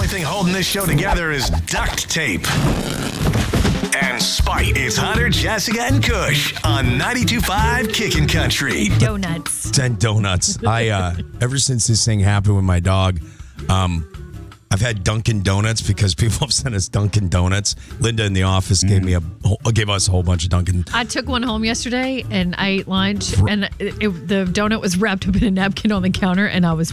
only thing holding this show together is duct tape and spite. It's Hunter, Jessica, and Kush on 92.5 Kickin' Country. Donuts. 10 donuts. Ever since this thing happened with my dog, I've had Dunkin' Donuts because people have sent us Dunkin' Donuts. Linda in the office gave us a whole bunch of Dunkin'. I took one home yesterday and I ate lunch, and the donut was wrapped up in a napkin on the counter, and I was